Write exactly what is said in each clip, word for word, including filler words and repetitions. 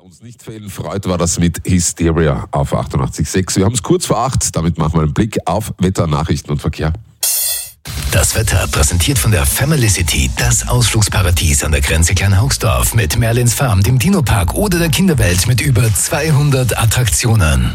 uns nicht fehlen. Freud war das mit Hysteria auf achtundachtzig Komma sechs. Wir haben es kurz vor acht. Damit machen wir einen Blick auf Wetter, Nachrichten und Verkehr. Das Wetter präsentiert von der Family City, das Ausflugsparadies an der Grenze Kleinhaugsdorf mit Merlins Farm, dem Dino-Park oder der Kinderwelt mit über zweihundert Attraktionen.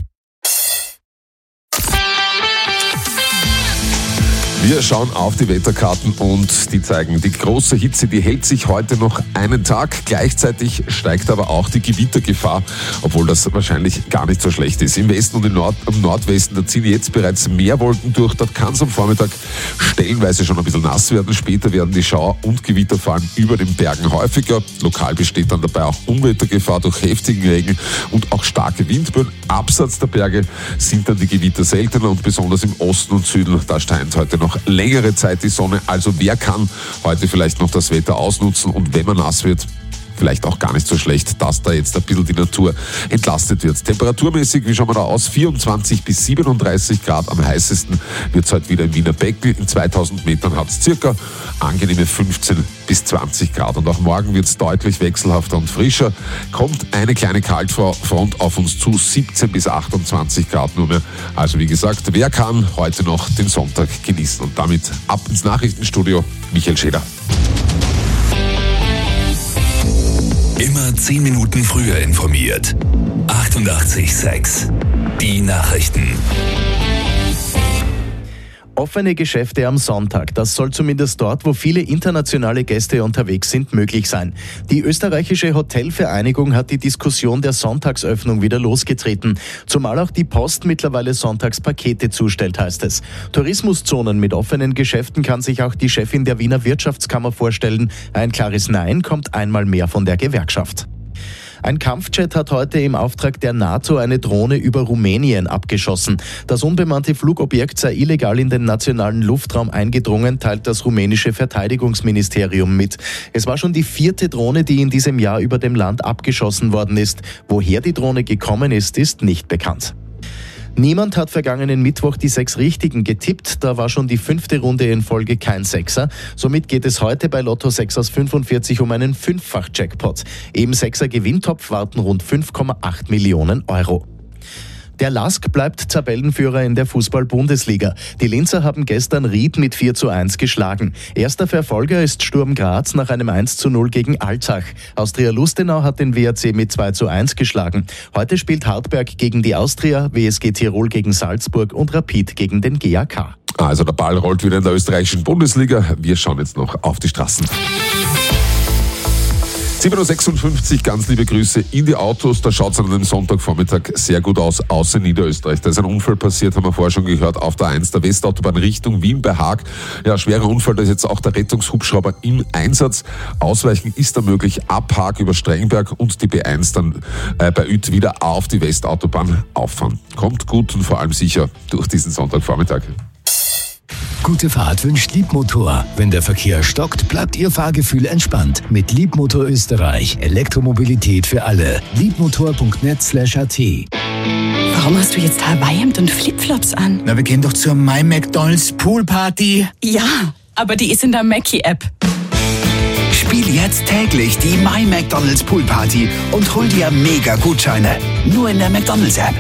Wir schauen auf die Wetterkarten und die zeigen, die große Hitze, die hält sich heute noch einen Tag. Gleichzeitig steigt aber auch die Gewittergefahr, obwohl das wahrscheinlich gar nicht so schlecht ist. Im Westen und im, Nord- im Nordwesten, da ziehen jetzt bereits mehr Wolken durch. Dort kann es am Vormittag stellenweise schon ein bisschen nass werden. Später werden die Schauer und Gewitter vor allem über den Bergen häufiger. Lokal besteht dann dabei auch Unwettergefahr durch heftigen Regen und auch starke Windböen. Abseits der Berge sind dann die Gewitter seltener und besonders im Osten und Süden, da scheint heute noch längere Zeit die Sonne. Also wer kann heute vielleicht noch das Wetter ausnutzen und wenn man nass wird, vielleicht auch gar nicht so schlecht, dass da jetzt ein bisschen die Natur entlastet wird. Temperaturmäßig, wie schauen wir da aus? vierundzwanzig bis siebenunddreißig Grad. Am heißesten wird es heute wieder im Wiener Becken. In zweitausend Metern hat es circa angenehme fünfzehn bis zwanzig Grad. Und auch morgen wird es deutlich wechselhafter und frischer. Kommt eine kleine Kaltfront auf uns zu, siebzehn bis achtundzwanzig Grad nur mehr. Also wie gesagt, wer kann heute noch den Sonntag genießen? Und damit ab ins Nachrichtenstudio, Michael Scheder. Immer zehn Minuten früher informiert. achtundachtzig Komma sechs. Die Nachrichten. Offene Geschäfte am Sonntag, das soll zumindest dort, wo viele internationale Gäste unterwegs sind, möglich sein. Die österreichische Hotelvereinigung hat die Diskussion der Sonntagsöffnung wieder losgetreten. Zumal auch die Post mittlerweile Sonntagspakete zustellt, heißt es. Tourismuszonen mit offenen Geschäften kann sich auch die Chefin der Wiener Wirtschaftskammer vorstellen. Ein klares Nein kommt einmal mehr von der Gewerkschaft. Ein Kampfjet hat heute im Auftrag der NATO eine Drohne über Rumänien abgeschossen. Das unbemannte Flugobjekt sei illegal in den nationalen Luftraum eingedrungen, teilt das rumänische Verteidigungsministerium mit. Es war schon die vierte Drohne, die in diesem Jahr über dem Land abgeschossen worden ist. Woher die Drohne gekommen ist, ist nicht bekannt. Niemand hat vergangenen Mittwoch die sechs Richtigen getippt. Da war schon die fünfte Runde in Folge kein Sechser. Somit geht es heute bei Lotto sechs aus fünfundvierzig um einen Fünffach-Jackpot. Im Sechser-Gewinntopf warten rund fünf Komma acht Millionen Euro. Der Lask bleibt Tabellenführer in der Fußball-Bundesliga. Die Linzer haben gestern Ried mit vier zu eins geschlagen. Erster Verfolger ist Sturm Graz nach einem eins zu null gegen Altach. Austria Lustenau hat den W R C mit zwei zu eins geschlagen. Heute spielt Hartberg gegen die Austria, W S G Tirol gegen Salzburg und Rapid gegen den G A K. Also der Ball rollt wieder in der österreichischen Bundesliga. Wir schauen jetzt noch auf die Straßen. sieben Uhr sechsundfünfzig, ganz liebe Grüße in die Autos. Da schaut es an einem Sonntagvormittag sehr gut aus, außer in Niederösterreich. Da ist ein Unfall passiert, haben wir vorher schon gehört, auf der eins, der Westautobahn Richtung Wien bei Haag. Ja, schwerer Unfall, da ist jetzt auch der Rettungshubschrauber im Einsatz. Ausweichen ist da möglich ab Haag über Strengberg und die B eins dann äh, bei Uth wieder auf die Westautobahn auffahren. Kommt gut und vor allem sicher durch diesen Sonntagvormittag. Gute Fahrt wünscht Liebmotor. Wenn der Verkehr stockt, bleibt Ihr Fahrgefühl entspannt. Mit Liebmotor Österreich. Elektromobilität für alle. liebmotor punkt net slash a t. Warum hast du jetzt Hawaii-Hemd und Flipflops an? Na, wir gehen doch zur My McDonald's Poolparty. Ja, aber die ist in der Mackie-App. Spiel jetzt täglich die My McDonald's Poolparty und hol dir Mega-Gutscheine. Nur in der McDonald's-App.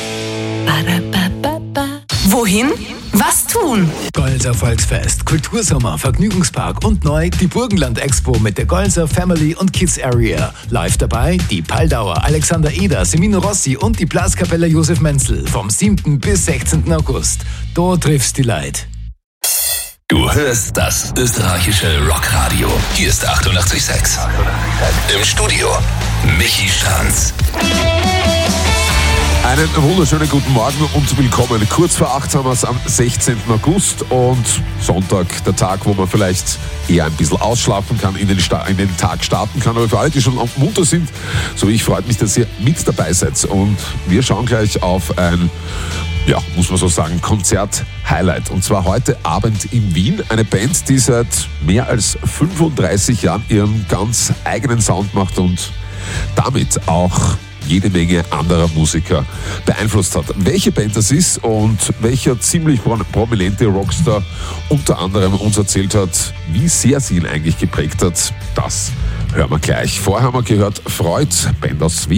Wohin? Was tun? Golser Volksfest, Kultursommer, Vergnügungspark und neu die Burgenland Expo mit der Golser Family und Kids Area. Live dabei die Paldauer, Alexander Eder, Semino Rossi und die Blaskapelle Josef Menzel vom siebten bis sechzehnten August. Dort triffst die Leid. Du hörst das österreichische Rockradio. Hier ist achtundachtzig Komma sechs. Im Studio Michi Stranz. Einen wunderschönen guten Morgen und willkommen. Kurz vor acht haben wir es am sechzehnten August und Sonntag, der Tag, wo man vielleicht eher ein bisschen ausschlafen kann, in den, Sta- in den Tag starten kann. Aber für alle, die schon munter sind, so wie ich, freut mich, dass ihr mit dabei seid. Und wir schauen gleich auf ein, ja, muss man so sagen, Konzert-Highlight. Und zwar heute Abend in Wien. Eine Band, die seit mehr als fünfunddreißig Jahren ihren ganz eigenen Sound macht und damit auch jede Menge anderer Musiker beeinflusst hat. Welche Band das ist und welcher ziemlich prominente Rockstar unter anderem uns erzählt hat, wie sehr sie ihn eigentlich geprägt hat, das hören wir gleich. Vorher haben wir gehört Freud, Band aus Wien.